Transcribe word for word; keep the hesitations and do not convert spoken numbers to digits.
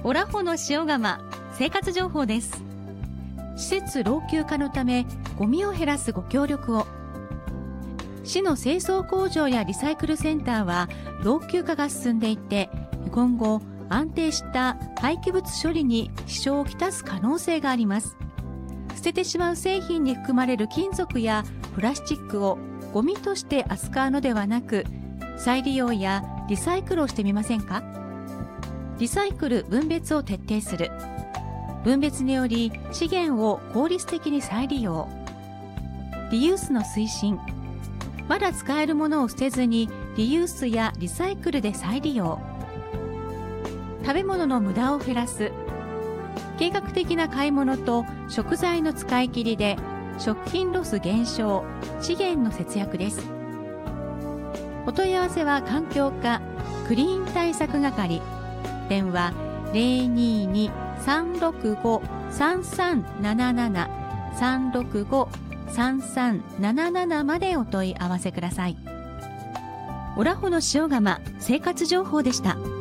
オラホの塩釜生活情報です。施設老朽化のためゴミを減らすご協力を。市の清掃工場やリサイクルセンターは老朽化が進んでいて、今後安定した廃棄物処理に支障をきたす可能性があります。捨ててしまう製品に含まれる金属やプラスチックをゴミとして扱うのではなく、再利用やリサイクルをしてみませんか？リサイクル・分別を徹底する。分別により資源を効率的に再利用。リユースの推進。まだ使えるものを捨てずにリユースやリサイクルで再利用。食べ物の無駄を減らす。計画的な買い物と食材の使い切りで食品ロス減少、資源の節約です。お問い合わせは環境課クリーン対策係。電話 ゼロにーにーさんろくごさんさんなななな さんろくごさんさんななななまでお問い合わせください。オラホの塩釜生活情報でした。